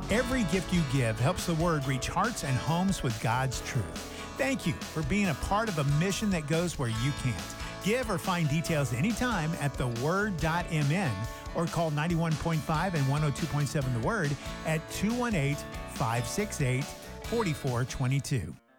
Every gift you give helps the Word reach hearts and homes with God's truth. Thank you for being a part of a mission that goes where you can't. Give or find details anytime at theword.mn or call 91.5 and 102.7 The Word at 218-568-4422.